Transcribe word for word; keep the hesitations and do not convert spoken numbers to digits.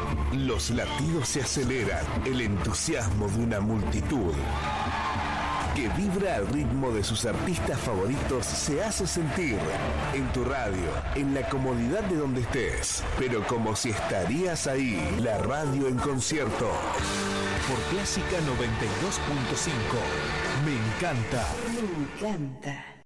Los latidos se aceleran, el entusiasmo de una multitud que vibra al ritmo de sus artistas favoritos se hace sentir en tu radio, en la comodidad de donde estés, pero como si estarías ahí. La radio en concierto por Clásica noventa y dos punto cinco. Me encanta. Me encanta.